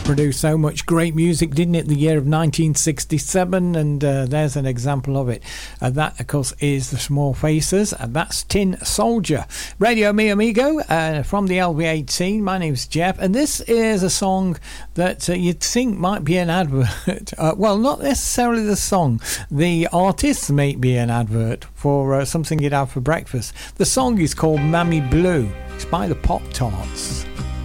produced so much great music, didn't it? The year of 1967, and there's an example of it. That, of course, is the Small Faces, and that's Tin Soldier. Radio Mi Amigo from the LV18. My name's Jeff, and this is a song that you'd think might be an advert. Well, not necessarily the song. The artist may be an advert for something you'd have for breakfast. The song is called Mammy Blue. It's by the Pop Tarts.